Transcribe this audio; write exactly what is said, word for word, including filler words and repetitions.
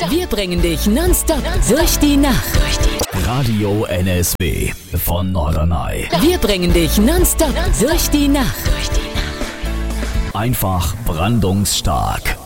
Wir bringen dich nonstop durch die Nacht. Radio N S W von Norderney. Wir bringen dich nonstop durch die Nacht. Einfach brandungsstark.